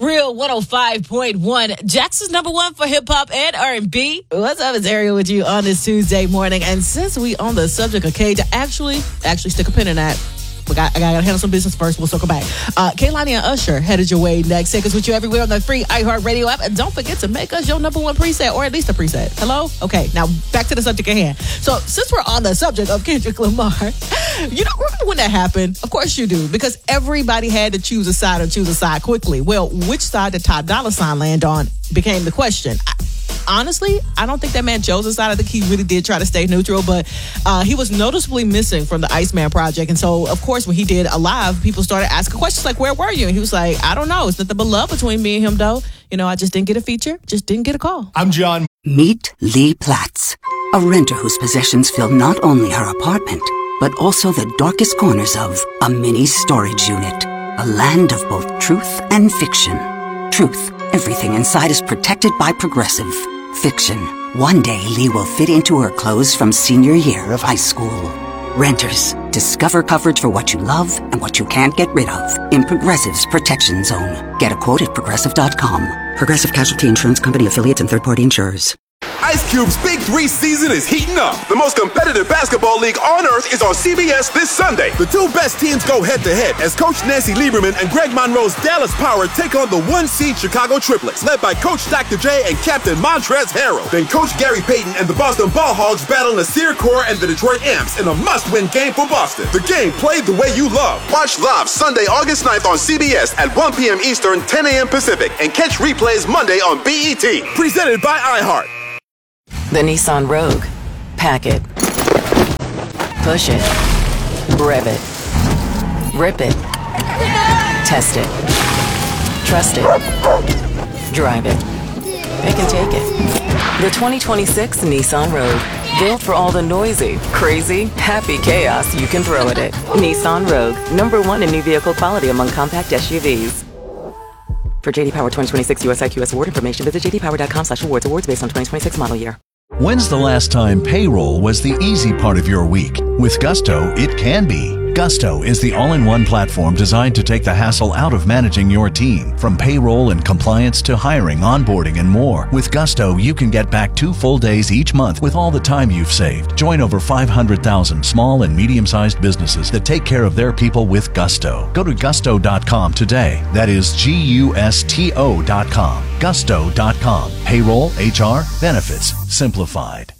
Real 105.1, Jackson's number one for hip hop and R&B. What's up? It's Ariel with you on this Tuesday morning. And since we on the subject of Cage, actually stick a pin in that. I gotta handle some business first. We'll circle back. Kehlani and Usher headed your way next. Take us with you everywhere on the free iHeartRadio app. And don't forget to make us your number one preset, or at least a preset. Hello? Okay, now back to the subject at hand. So since we're on the subject of Kendrick Lamar, you know, remember when that happened? Of course you do, because everybody had to choose a side quickly. Well, which side did Ty Dolla $ign land on became the question. Honestly, I don't think that man chose a side. I think he really did try to stay neutral, but he was noticeably missing from the Iceman project. And so, of course, when he did Alive, people started asking questions like, where were you? And he was like, I don't know. It's nothing but love between me and him, though. You know, I just didn't get a feature, just didn't get a call. I'm John. Meet Lee Platts, a renter whose possessions fill not only her apartment, but also the darkest corners of a mini storage unit. A land of both truth and fiction. Truth. Everything inside is protected by Progressive. Fiction. One day, Lee will fit into her clothes from senior year of high school. Renters. Discover coverage for what you love and what you can't get rid of in Progressive's Protection Zone. Get a quote at Progressive.com. Progressive Casualty Insurance Company affiliates and third-party insurers. Ice Cube's Big 3 season is heating up. The most competitive basketball league on earth is on CBS this Sunday. The two best teams go head-to-head as Coach Nancy Lieberman and Greg Monroe's Dallas Power take on the one-seed Chicago Triplets, led by Coach Dr. J and Captain Montrezl Harrell. Then Coach Gary Payton and the Boston Ball Hogs battle Nasir Kaur and the Detroit Amps in a must-win game for Boston. The game played the way you love. Watch live Sunday, August 9th on CBS at 1 p.m. Eastern, 10 a.m. Pacific, and catch replays Monday on BET. Presented by iHeart. The Nissan Rogue. Pack it. Push it. Rev it. Rip it. Test it. Trust it. Drive it. Pick and take it. The 2026 Nissan Rogue. Built for all the noisy, crazy, happy chaos you can throw at it. Nissan Rogue. Number one in new vehicle quality among compact SUVs. For JD Power 2026 US IQS award information, visit jdpower.com/awards. Awards based on 2026 model year. When's the last time payroll was the easy part of your week? With Gusto, it can be. Gusto is the all-in-one platform designed to take the hassle out of managing your team. From payroll and compliance to hiring, onboarding, and more. With Gusto, you can get back 2 full days each month with all the time you've saved. Join over 500,000 small and medium-sized businesses that take care of their people with Gusto. Go to gusto.com today. That is Gusto.com. Gusto.com. Payroll, HR, benefits, simplified.